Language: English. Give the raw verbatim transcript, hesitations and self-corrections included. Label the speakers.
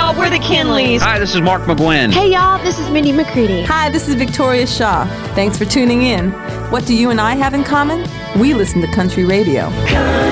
Speaker 1: y'all, we're the Kinleys.
Speaker 2: Hi, this is Mark McGuinn.
Speaker 3: Hey, y'all, this is Mindy McCready.
Speaker 4: Hi, this is Victoria Shaw. Thanks for tuning in. What do you and I have in common? We listen to country radio.